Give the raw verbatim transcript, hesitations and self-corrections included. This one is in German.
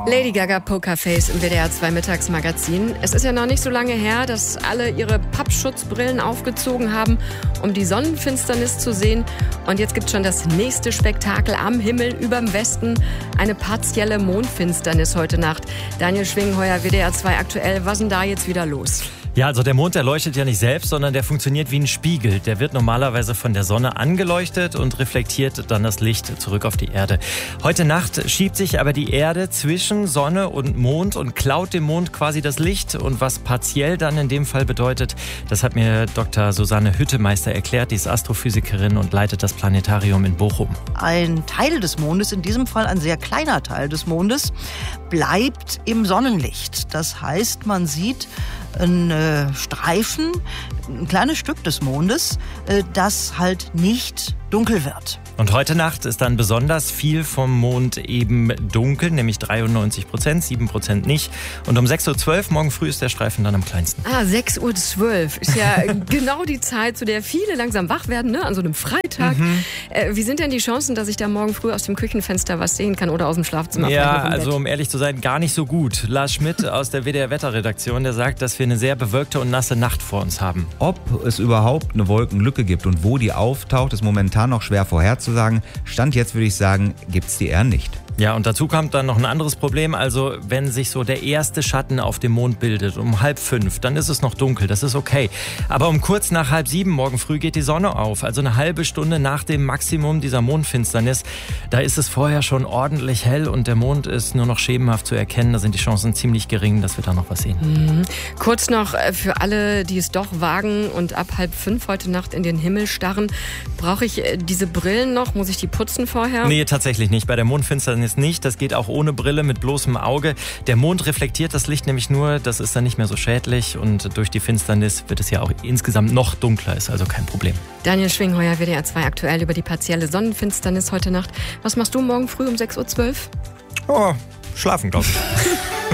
Lady Gaga Pokerface im W D R zwei Mittagsmagazin. Es ist ja noch nicht so lange her, dass alle ihre Pappschutzbrillen aufgezogen haben, um die Sonnenfinsternis zu sehen. Und jetzt gibt es schon das nächste Spektakel am Himmel überm Westen. Eine partielle Mondfinsternis heute Nacht. Daniel Schwingenheuer, W D R zwei aktuell. Was ist denn da jetzt wieder los? Ja, also der Mond, der leuchtet ja nicht selbst, sondern der funktioniert wie ein Spiegel. Der wird normalerweise von der Sonne angeleuchtet und reflektiert dann das Licht zurück auf die Erde. Heute Nacht schiebt sich aber die Erde zwischen Sonne und Mond und klaut dem Mond quasi das Licht. Und was partiell dann in dem Fall bedeutet, das hat mir Doktor Susanne Hüttemeister erklärt. Die ist Astrophysikerin und leitet das Planetarium in Bochum. Ein Teil des Mondes, in diesem Fall ein sehr kleiner Teil des Mondes, bleibt im Sonnenlicht. Das heißt, man sieht ein äh, Streifen, ein kleines Stück des Mondes, äh, das halt nicht dunkel wird. Und heute Nacht ist dann besonders viel vom Mond eben dunkel, nämlich dreiundneunzig Prozent, sieben Prozent nicht. Und um sechs Uhr zwölf morgen früh ist der Streifen dann am kleinsten. Ah, sechs Uhr zwölf ist ja genau die Zeit, zu der viele langsam wach werden, ne? An so einem Freitag. Mhm. Äh, wie sind denn die Chancen, dass ich da morgen früh aus dem Küchenfenster was sehen kann oder aus dem Schlafzimmer? Ja, also um ehrlich zu sein, gar nicht so gut. Lars Schmidt aus der W D R-Wetterredaktion, der sagt, dass wir eine sehr bewölkte und nasse Nacht vor uns haben. Ob es überhaupt eine Wolkenlücke gibt und wo die auftaucht, ist momentan noch schwer vorherzusagen. Stand jetzt würde ich sagen, gibt es die eher nicht. Ja, und dazu kommt dann noch ein anderes Problem. Also wenn sich so der erste Schatten auf dem Mond bildet, um halb fünf, dann ist es noch dunkel, das ist okay. Aber um kurz nach halb sieben morgen früh geht die Sonne auf. Also eine halbe Stunde nach dem Maximum dieser Mondfinsternis. Da ist es vorher schon ordentlich hell und der Mond ist nur noch schemenhaft zu erkennen. Da sind die Chancen ziemlich gering, dass wir da noch was sehen. Mhm. Kurz noch für alle, die es doch wagen und ab halb fünf heute Nacht in den Himmel starren. Brauche ich diese Brillen noch? Muss ich die putzen vorher? Nee, tatsächlich nicht. Bei der Mondfinsternis nicht. Das geht auch ohne Brille, mit bloßem Auge. Der Mond reflektiert das Licht nämlich nur. Das ist dann nicht mehr so schädlich. Und durch die Finsternis wird es ja auch insgesamt noch dunkler. Ist also kein Problem. Daniel Schwingenheuer, W D R zwei aktuell über die partielle Sonnenfinsternis heute Nacht. Was machst du morgen früh um sechs Uhr zwölf? Oh, schlafen, glaube ich.